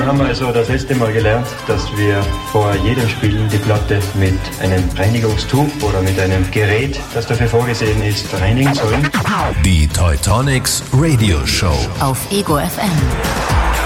haben wir also das letzte Mal gelernt, dass wir vor jedem Spielen die Platte mit einem Reinigungstuch oder mit einem Gerät, das dafür vorgesehen ist, reinigen sollen. Die Teutonics Radio Show auf Ego FM.